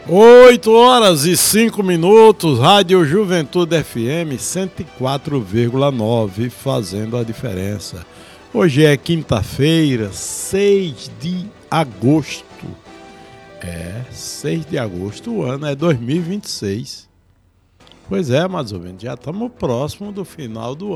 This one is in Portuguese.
8h05, Rádio Juventude FM 104,9, fazendo a diferença. Hoje é quinta-feira, 6 de agosto. 6 de agosto, o ano é 2026. Pois é, mais ou menos, já estamos próximo do final do ano.